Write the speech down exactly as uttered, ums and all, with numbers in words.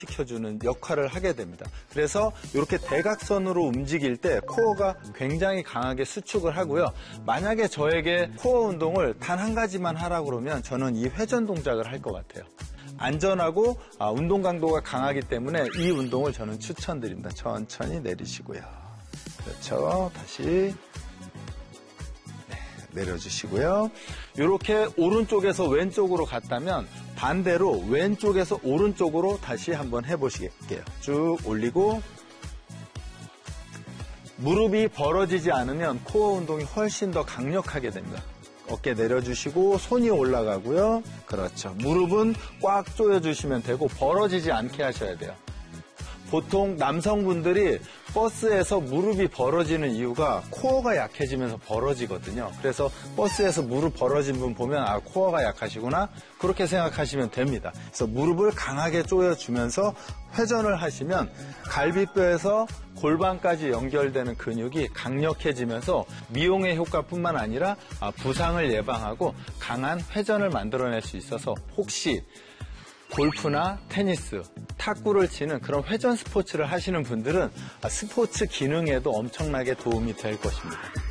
시켜주는 역할을 하게 됩니다. 그래서 이렇게 대각선으로 움직일 때 코어가 굉장히 강하게 수축을 하고요. 만약에 저에게 코어 운동을 단 한 가지만 하라고 그러면 저는 이 회전 동작을 할 것 같아요. 안전하고 운동 강도가 강하기 때문에 이 운동을 저는 추천드립니다. 천천히 내리시고요. 그렇죠. 다시 네, 내려주시고요. 이렇게 오른쪽에서 왼쪽으로 갔다면 반대로 왼쪽에서 오른쪽으로 다시 한번 해보시게요. 쭉 올리고 무릎이 벌어지지 않으면 코어 운동이 훨씬 더 강력하게 됩니다. 어깨 내려주시고 손이 올라가고요. 그렇죠. 무릎은 꽉 조여주시면 되고 벌어지지 않게 하셔야 돼요. 보통 남성분들이 버스에서 무릎이 벌어지는 이유가 코어가 약해지면서 벌어지거든요. 그래서 버스에서 무릎 벌어진 분 보면 아 코어가 약하시구나 그렇게 생각하시면 됩니다. 그래서 무릎을 강하게 조여주면서 회전을 하시면 갈비뼈에서 골반까지 연결되는 근육이 강력해지면서 미용의 효과뿐만 아니라 부상을 예방하고 강한 회전을 만들어낼 수 있어서 혹시 골프나 테니스, 탁구를 치는 그런 회전 스포츠를 하시는 분들은 스포츠 기능에도 엄청나게 도움이 될 것입니다.